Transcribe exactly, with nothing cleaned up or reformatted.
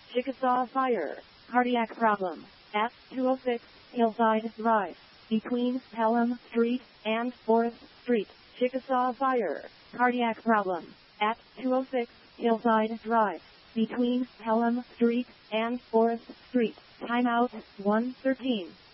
Chickasaw Fire. Cardiac problem. At two oh six Hillside Drive. Between Pelham Street and Forest Street. Chickasaw Fire. Cardiac problem. At two oh six Hillside Drive. Between Pelham Street and Forest Street. Timeout one thirteen.